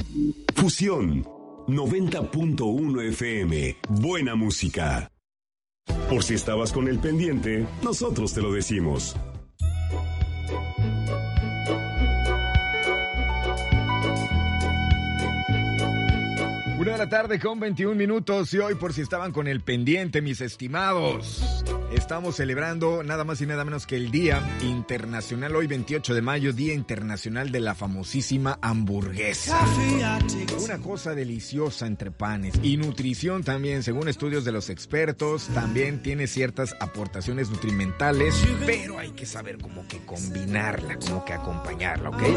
Fusión 90.1 FM. Buena música. Por si estabas con el pendiente, nosotros te lo decimos. Una de la tarde con 21 minutos y hoy, por si estaban con el pendiente, mis estimados, estamos celebrando nada más y nada menos que el Día Internacional, hoy 28 de mayo, Día Internacional de la famosísima hamburguesa. Una cosa deliciosa entre panes y nutrición también, según estudios de los expertos, también tiene ciertas aportaciones nutrimentales, pero hay que saber cómo que combinarla, cómo que acompañarla, ¿ok?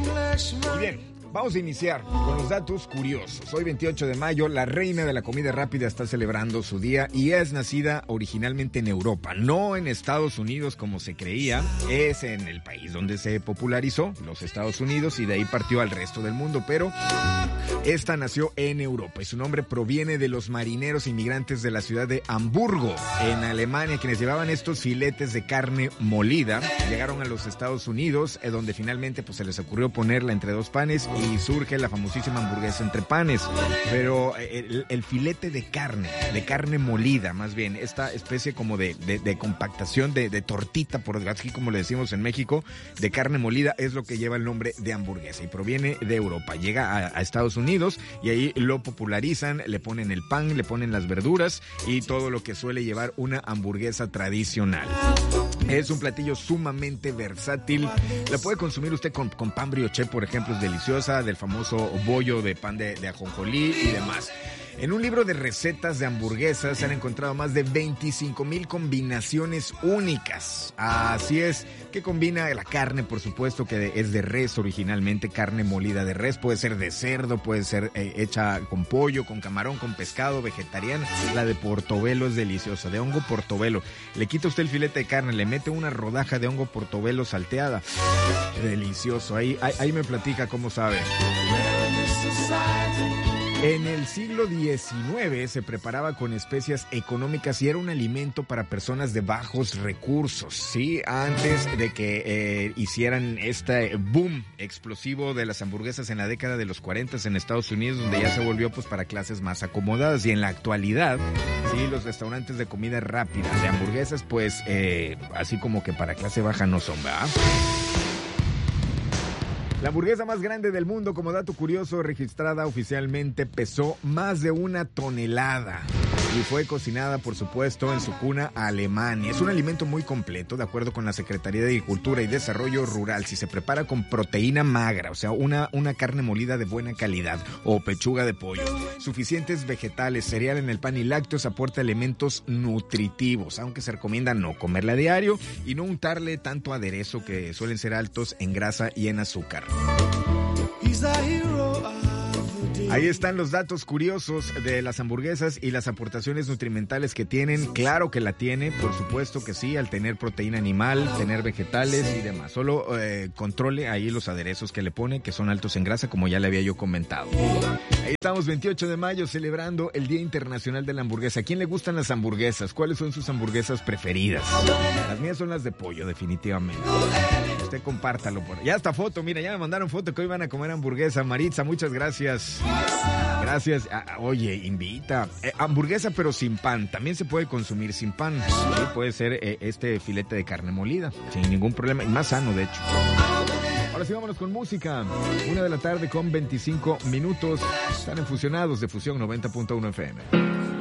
Y bien, vamos a iniciar con los datos curiosos. Hoy 28 de mayo, la reina de la comida rápida está celebrando su día y es nacida originalmente en Europa, no en Estados Unidos como se creía. Es en el país donde se popularizó, los Estados Unidos, y de ahí partió al resto del mundo, pero esta nació en Europa y su nombre proviene de los marineros inmigrantes de la ciudad de Hamburgo, en Alemania, quienes llevaban estos filetes de carne molida. Llegaron a los Estados Unidos, donde finalmente pues se les ocurrió ponerla entre dos panes y surge la famosísima hamburguesa entre panes. Pero el filete de carne molida, más bien, esta especie como de compactación de tortita, por así como le decimos en México, de carne molida, es lo que lleva el nombre de hamburguesa y proviene de Europa. Llega a Estados Unidos y ahí lo popularizan, le ponen el pan, le ponen las verduras y todo lo que suele llevar una hamburguesa tradicional. Es un platillo sumamente versátil. La puede consumir usted con pan brioché, por ejemplo, es deliciosa, del famoso bollo de pan de ajonjolí y demás. En un libro de recetas de hamburguesas se han encontrado más de 25,000 combinaciones únicas. Así es, que combina la carne, por supuesto, que es de res originalmente, carne molida de res, puede ser de cerdo, puede ser hecha con pollo, con camarón, con pescado, vegetariana. La de portobelo es deliciosa, de hongo portobelo. Le quita usted el filete de carne, le mete una rodaja de hongo portobelo salteada. Delicioso, ahí me platica cómo sabe. En el siglo XIX se preparaba con especias económicas y era un alimento para personas de bajos recursos, ¿sí? Antes de que hicieran este boom explosivo de las hamburguesas en la década de los 40 en Estados Unidos, donde ya se volvió pues para clases más acomodadas. Y en la actualidad, sí, los restaurantes de comida rápida, de hamburguesas, pues así como que para clase baja no son, ¿verdad? La hamburguesa más grande del mundo, como dato curioso, registrada oficialmente, pesó más de 1 tonelada y fue cocinada, por supuesto, en su cuna, Alemania. Es un alimento muy completo, de acuerdo con la Secretaría de Agricultura y Desarrollo Rural. Si se prepara con proteína magra, o sea, una carne molida de buena calidad, o pechuga de pollo, suficientes vegetales, cereal en el pan y lácteos, aporta elementos nutritivos, aunque se recomienda no comerla a diario y no untarle tanto aderezo, que suelen ser altos en grasa y en azúcar. Ahí están los datos curiosos de las hamburguesas y las aportaciones nutrimentales que tienen. Claro que la tiene, por supuesto que sí, al tener proteína animal, tener vegetales y demás. Solo controle ahí los aderezos que le pone, que son altos en grasa, como ya le había yo comentado. Ahí estamos, 28 de mayo, celebrando el Día Internacional de la Hamburguesa. ¿A quién le gustan las hamburguesas? ¿Cuáles son sus hamburguesas preferidas? Las mías son las de pollo, definitivamente. Usted compártalo por... Ya esta foto, mira, ya me mandaron foto que hoy van a comer hamburguesa. Maritza, muchas gracias. Gracias. Oye, invita. Hamburguesa pero sin pan. También se puede consumir sin pan. Sí, puede ser este filete de carne molida, sin ningún problema. Y más sano, de hecho. Ahora sí, vámonos con música. 1 de la tarde con 25 minutos. Están en Fusionados de Fusión 90.1 FM.